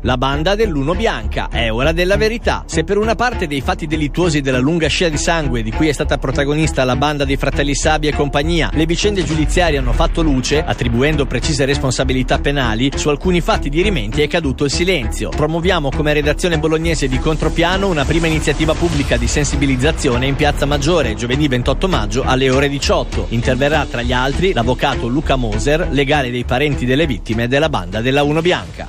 La banda dell'Uno Bianca. È ora della verità. Se per una parte dei fatti delittuosi della lunga scia di sangue di cui è stata protagonista la banda dei fratelli Sabia e compagnia, le vicende giudiziarie hanno fatto luce, attribuendo precise responsabilità penali, su alcuni fatti dirimenti è caduto il silenzio. Promuoviamo come redazione bolognese di Contropiano una prima iniziativa pubblica di sensibilizzazione in Piazza Maggiore, giovedì 28 maggio alle ore 18. Interverrà tra gli altri l'avvocato Luca Moser, legale dei parenti delle vittime della banda della Uno Bianca.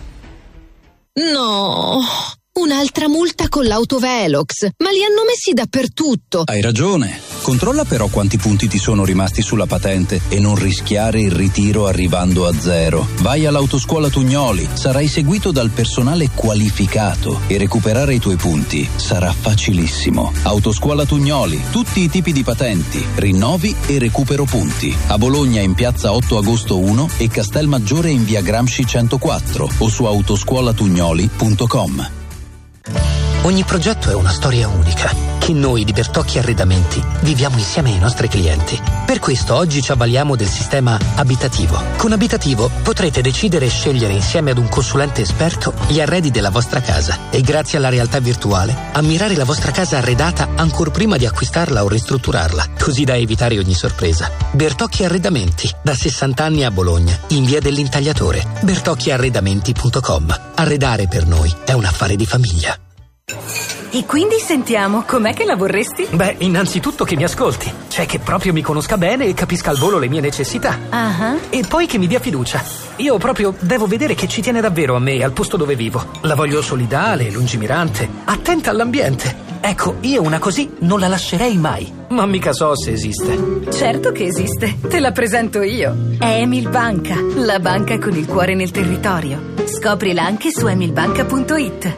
No, un'altra multa con l'auto Velox, ma li hanno messi dappertutto. Hai ragione. Controlla però quanti punti ti sono rimasti sulla patente e non rischiare il ritiro arrivando a 0. Vai all'Autoscuola Tugnoli, sarai seguito dal personale qualificato e recuperare i tuoi punti sarà facilissimo. Autoscuola Tugnoli, tutti i tipi di patenti, rinnovi e recupero punti. A Bologna in piazza 8 agosto 1 e Castelmaggiore in via Gramsci 104 o su autoscuolatugnoli.com. Ogni progetto è una storia unica che noi di Bertocchi Arredamenti viviamo insieme ai nostri clienti. Per questo oggi ci avvaliamo del sistema abitativo. Con Abitativo potrete decidere e scegliere insieme ad un consulente esperto gli arredi della vostra casa e grazie alla realtà virtuale ammirare la vostra casa arredata ancor prima di acquistarla o ristrutturarla, così da evitare ogni sorpresa. Bertocchi Arredamenti, da 60 anni a Bologna, in via dell'Intagliatore. bertocchiarredamenti.com. Arredare per noi è un affare di famiglia. E quindi sentiamo, com'è che la vorresti? Beh, innanzitutto che mi ascolti, cioè che proprio mi conosca bene e capisca al volo le mie necessità. E poi che mi dia fiducia. Io proprio devo vedere che ci tiene davvero a me e al posto dove vivo. La voglio solidale, lungimirante, attenta all'ambiente. Ecco, io una così non la lascerei mai. Ma mica so se esiste. Certo che esiste, te la presento io. È Emil Banca, la banca con il cuore nel territorio. Scoprila anche su emilbanca.it.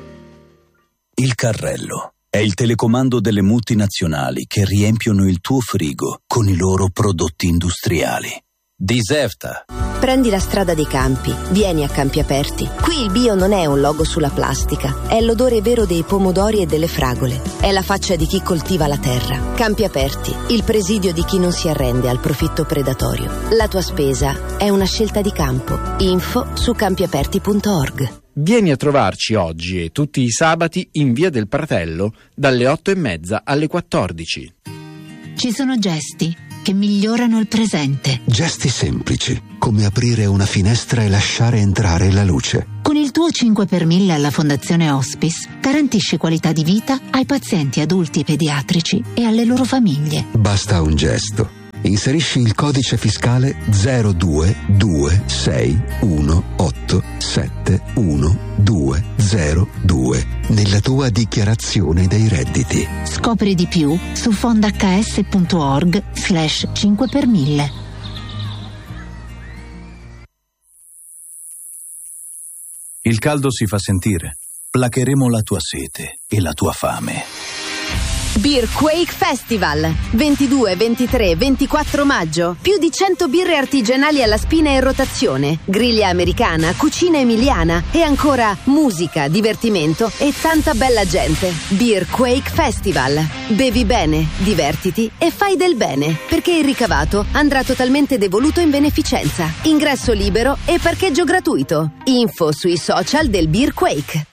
Il carrello è il telecomando delle multinazionali che riempiono il tuo frigo con i loro prodotti industriali. Diserta. Prendi la strada dei campi, vieni a Campi Aperti. Qui il bio non è un logo sulla plastica, è l'odore vero dei pomodori e delle fragole. È la faccia di chi coltiva la terra. Campi Aperti, il presidio di chi non si arrende al profitto predatorio. La tua spesa è una scelta di campo. Info su campiaperti.org. Vieni a trovarci oggi e tutti i sabati in Via del Pratello dalle 8:30 alle 14. Ci sono gesti che migliorano il presente. Gesti semplici, come aprire una finestra e lasciare entrare la luce. Con il tuo 5 per 1000 alla Fondazione Hospice garantisci qualità di vita ai pazienti adulti e pediatrici e alle loro famiglie. Basta un gesto. Inserisci il codice fiscale 0226187102 nella tua dichiarazione dei redditi. Scopri di più su fondhs.org/5 per 1000. Il caldo si fa sentire. Placheremo la tua sete e la tua fame. Beerquake Festival 22, 23, 24 maggio. Più di 100 birre artigianali alla spina e rotazione, griglia americana, cucina emiliana e ancora musica, divertimento e tanta bella gente. Beerquake Festival. Bevi bene, divertiti e fai del bene, perché il ricavato andrà totalmente devoluto in beneficenza. Ingresso libero e parcheggio gratuito. Info sui social del Beerquake.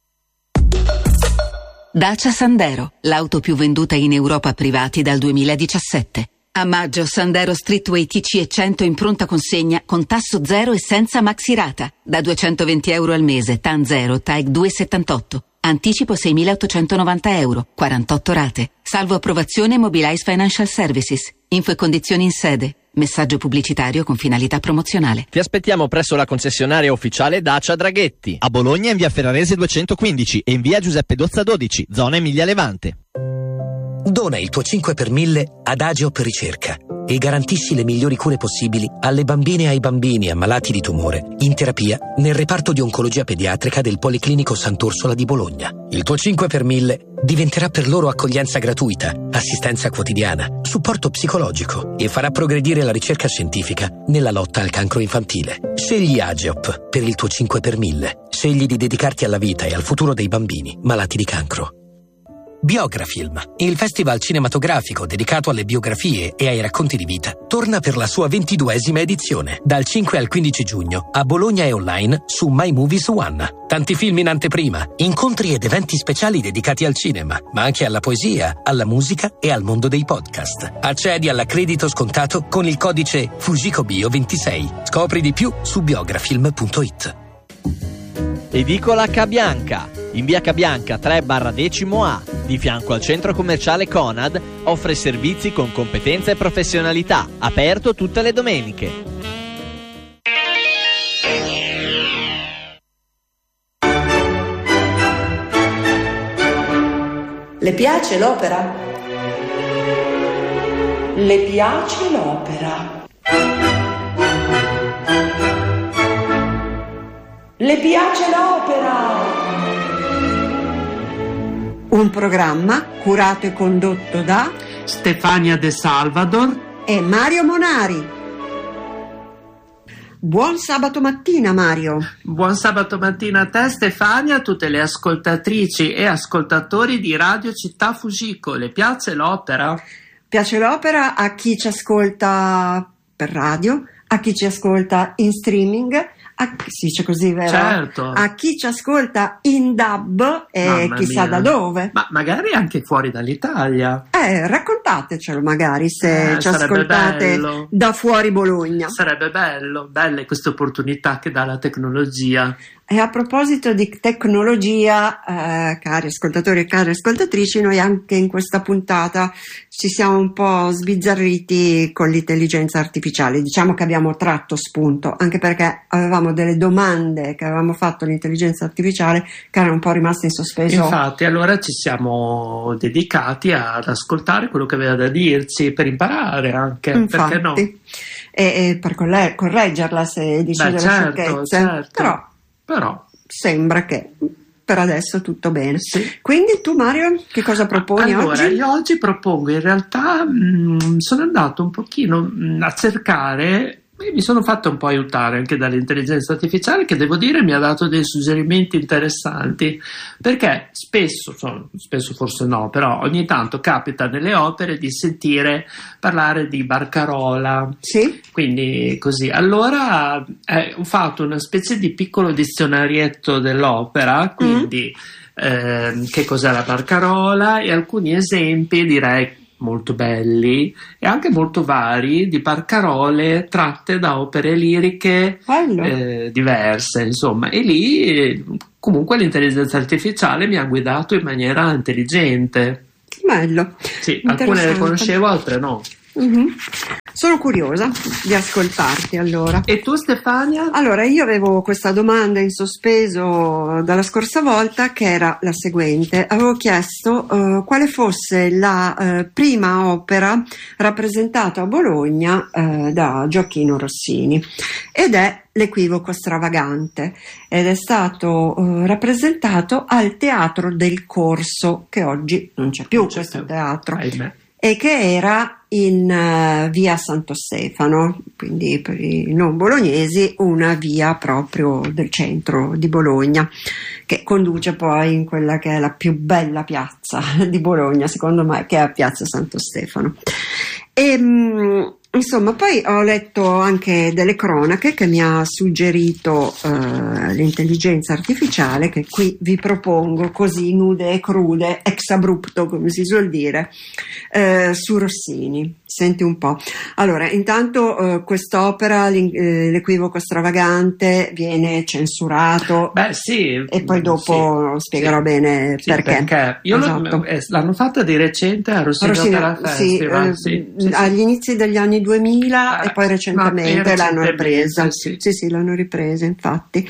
Dacia Sandero, l'auto più venduta in Europa a privati dal 2017. A maggio Sandero Streetway TC e 100 in pronta consegna con tasso zero e senza maxirata. Da €220 al mese, TAN 0, TAEG 278. Anticipo €6.890, 48 rate. Salvo approvazione Mobilize Financial Services. Info e condizioni in sede. Messaggio pubblicitario con finalità promozionale. Ti aspettiamo presso la concessionaria ufficiale Dacia Draghetti, a Bologna in via Ferrarese 215 e in via Giuseppe Dozza 12, zona Emilia Levante. Dona il tuo 5 per 1000 ad Ageop Ricerca e garantisci le migliori cure possibili alle bambine e ai bambini ammalati di tumore in terapia nel reparto di oncologia pediatrica del Policlinico Sant'Orsola di Bologna. Il tuo 5 per 1000 diventerà per loro accoglienza gratuita, assistenza quotidiana, supporto psicologico e farà progredire la ricerca scientifica nella lotta al cancro infantile. Scegli Ageop per il tuo 5 per 1000. Scegli di dedicarti alla vita e al futuro dei bambini malati di cancro. Biografilm, il festival cinematografico dedicato alle biografie e ai racconti di vita, torna per la sua 22esima edizione, dal 5 al 15 giugno, a Bologna e online su My Movies One. Tanti film in anteprima, incontri ed eventi speciali dedicati al cinema, ma anche alla poesia, alla musica e al mondo dei podcast. Accedi all'accredito scontato con il codice FUJICOBIO26. Scopri di più su biografilm.it. Edicola Cabianca. In via Cabianca 3/10A, di fianco al centro commerciale Conad, offre servizi con competenza e professionalità, aperto tutte le domeniche. Le piace l'opera? Le piace l'opera? Le piace l'opera? Un programma curato e condotto da Stefania De Salvador e Mario Monari. Buon sabato mattina, Mario. Buon sabato mattina a te, Stefania, a tutte le ascoltatrici e ascoltatori di Radio Città Fujico. Le piace l'opera? Piace l'opera a chi ci ascolta per radio, a chi ci ascolta in streaming, si dice così, vero? Certo. A chi ci ascolta in DAB e chissà da dove. Ma magari anche fuori dall'Italia. Raccontatecelo magari se ci ascoltate bello. Da fuori Bologna. Sarebbe bello, belle queste opportunità che dà la tecnologia. E a proposito di tecnologia, cari ascoltatori e cari ascoltatrici, noi anche in questa puntata ci siamo un po' sbizzarriti con l'intelligenza artificiale. Diciamo che abbiamo tratto spunto, anche perché avevamo delle domande che avevamo fatto all'intelligenza artificiale che erano un po' rimaste in sospeso. Infatti, allora ci siamo dedicati ad ascoltare quello che aveva da dirci per imparare anche, infatti, perché no? E per correggerla se dice delle sciocchezze. Certo. Però sembra che per adesso tutto bene. Sì. Quindi tu, Mario, che cosa proponi oggi? Allora, io oggi propongo, in realtà sono andato un pochino a cercare. Mi sono fatto un po' aiutare anche dall'intelligenza artificiale, che devo dire mi ha dato dei suggerimenti interessanti, perché spesso forse no, però ogni tanto capita nelle opere di sentire parlare di Barcarola. Sì. Quindi così. Allora ho fatto una specie di piccolo dizionarietto dell'opera, quindi che cos'è la Barcarola e alcuni esempi, direi molto belli e anche molto vari, di barcarole tratte da opere liriche diverse, insomma, e lì comunque l'intelligenza artificiale mi ha guidato in maniera intelligente. Bello. Sì, alcune le conoscevo, altre no. Mm-hmm. Sono curiosa di ascoltarti allora. E tu, Stefania? Allora, io avevo questa domanda in sospeso dalla scorsa volta, che era la seguente. Avevo chiesto quale fosse la prima opera rappresentata a Bologna da Gioachino Rossini, ed è L'Equivoco Stravagante, ed è stato rappresentato al Teatro del Corso, che oggi non c'è più questo teatro. E che era in via Santo Stefano, quindi per i non bolognesi una via proprio del centro di Bologna, che conduce poi in quella che è la più bella piazza di Bologna, secondo me, che è Piazza Santo Stefano. E insomma, poi ho letto anche delle cronache che mi ha suggerito l'intelligenza artificiale, che qui vi propongo così nude e crude, ex abrupto, come si suol dire, su Rossini. Senti un po'. Allora, intanto quest'opera, L'Equivoco Stravagante, viene censurato. Beh, sì. E poi dopo spiegherò bene perché. Io esatto. L'hanno fatta di recente a Rossini Opera Festival. Sì, agli inizi degli anni 2000 e poi recentemente l'hanno ripresa. Sì, l'hanno ripresa, infatti.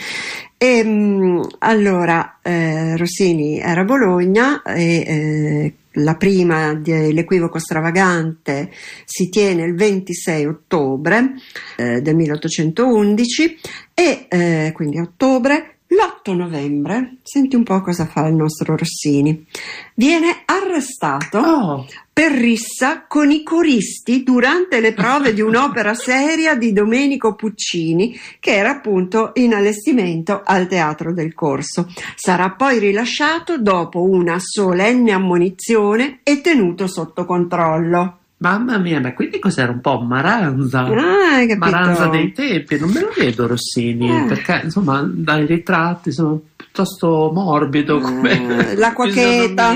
E allora Rossini era a Bologna e la prima dell'Equivoco Stravagante si tiene il 26 ottobre del 1811 e quindi a ottobre L'8 novembre, senti un po' cosa fa il nostro Rossini, viene arrestato per rissa con i coristi durante le prove di un'opera seria di Domenico Puccini, che era appunto in allestimento al Teatro del Corso. Sarà poi rilasciato dopo una solenne ammonizione e tenuto sotto controllo. Mamma mia, ma quindi cos'era, un po' Maranza? Hai capito? Maranza dei tempi, non me lo vedo Rossini, perché insomma dai ritratti sono piuttosto morbido come l'acqua cheta.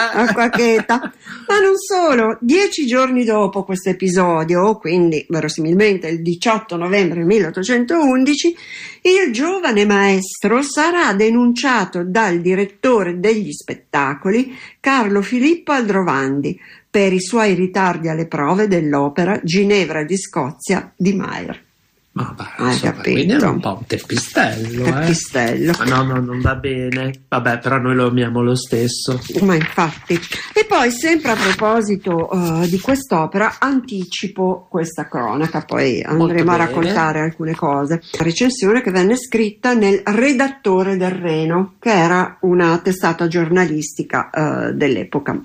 Ma non solo, 10 giorni dopo questo episodio, quindi verosimilmente il 18 novembre 1811, il giovane maestro sarà denunciato dal direttore degli spettacoli Carlo Filippo Aldrovandi per i suoi ritardi alle prove dell'opera Ginevra di Scozia di Mahler. Ma quindi era un po' un teppistello. Teppistello. No, non va bene. Vabbè, però noi lo amiamo lo stesso. Ma infatti. E poi, sempre a proposito di quest'opera, anticipo questa cronaca, poi andremo a raccontare alcune cose. La recensione che venne scritta nel Redattore del Reno, che era una testata giornalistica dell'epoca.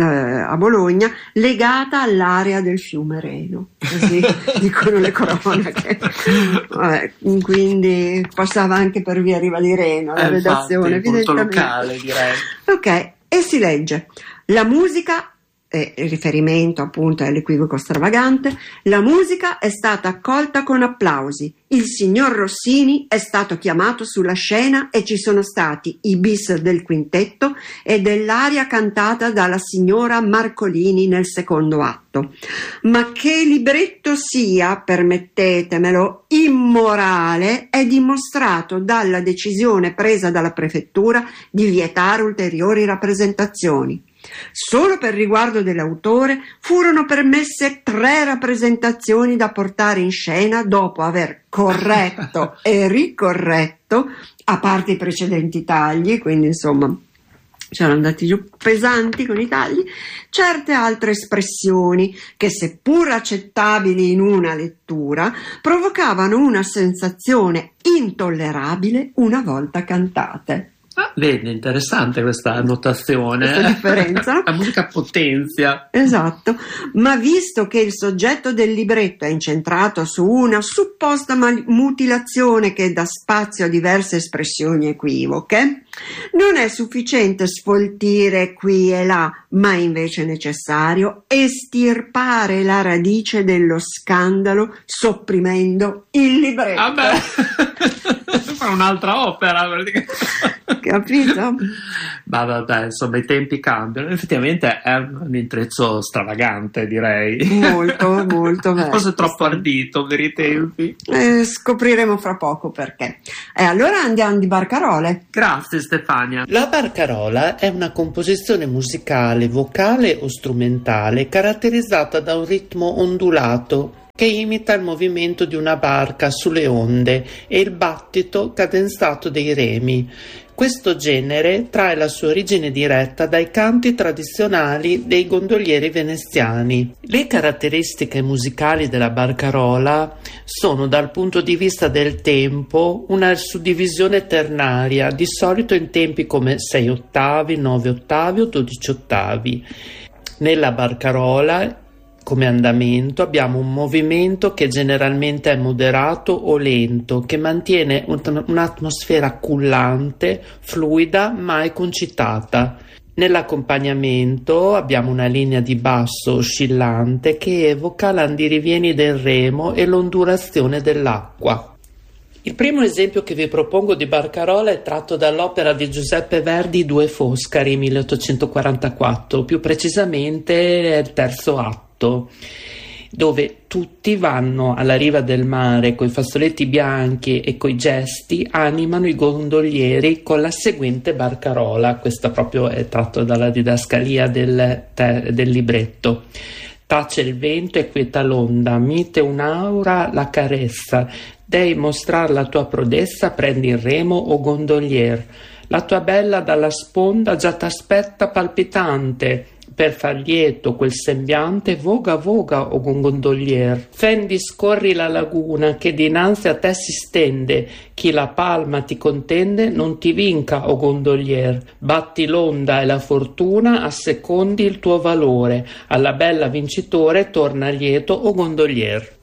A Bologna, legata all'area del fiume Reno, così dicono le cronache. Vabbè, quindi passava anche per via Riva di Reno la redazione, molto locale, direi. Ok, e si legge: la musica, riferimento appunto all'equivoco stravagante, la musica è stata accolta con applausi, il signor Rossini è stato chiamato sulla scena e ci sono stati i bis del quintetto e dell'aria cantata dalla signora Marcolini nel secondo atto. Ma che libretto sia, permettetemelo, immorale è dimostrato dalla decisione presa dalla prefettura di vietare ulteriori rappresentazioni. Solo per riguardo dell'autore furono permesse 3 rappresentazioni da portare in scena dopo aver corretto e ricorretto, a parte i precedenti tagli, quindi insomma c'erano andati giù pesanti con i tagli, certe altre espressioni che, seppur accettabili in una lettura, provocavano una sensazione intollerabile una volta cantate. Vedi, interessante questa annotazione. Questa differenza, no? La musica potenzia. Esatto, ma visto che il soggetto del libretto è incentrato su una supposta mutilazione che dà spazio a diverse espressioni equivoche, non è sufficiente sfoltire qui e là, ma invece necessario estirpare la radice dello scandalo sopprimendo il libretto. Vabbè, fa un'altra opera praticamente. Capito? Ma vabbè, insomma, i tempi cambiano. Effettivamente è un intreccio stravagante, direi. Molto, molto vero. Forse troppo ardito per i tempi. Scopriremo fra poco perché. E allora andiamo di barcarole. Grazie Stefania. La barcarola è una composizione musicale, vocale o strumentale caratterizzata da un ritmo ondulato che imita il movimento di una barca sulle onde e il battito cadenzato dei remi. Questo genere trae la sua origine diretta dai canti tradizionali dei gondolieri veneziani. Le caratteristiche musicali della barcarola sono, dal punto di vista del tempo, una suddivisione ternaria, di solito in tempi come 6 ottavi, 9 ottavi o 12 ottavi. Nella barcarola, come andamento, abbiamo un movimento che generalmente è moderato o lento, che mantiene un'atmosfera cullante, fluida, mai concitata. Nell'accompagnamento abbiamo una linea di basso oscillante che evoca l'andirivieni del remo e l'ondulazione dell'acqua. Il primo esempio che vi propongo di barcarola è tratto dall'opera di Giuseppe Verdi Due Foscari 1844, più precisamente è il terzo atto, dove tutti vanno alla riva del mare coi fazzoletti bianchi e coi gesti animano i gondolieri con la seguente barcarola. Questa proprio è tratto dalla didascalia del libretto. Tace il vento e quieta l'onda, mite un'aura la carezza, dei mostrar la tua prodezza, prendi il remo o gondolier. La tua bella dalla sponda già t'aspetta palpitante, per far lieto quel sembiante voga voga, o gondolier. Fendi scorri la laguna che dinanzi a te si stende, chi la palma ti contende non ti vinca, o gondolier. Batti l'onda e la fortuna assecondi il tuo valore, alla bella vincitore torna lieto, o gondolier.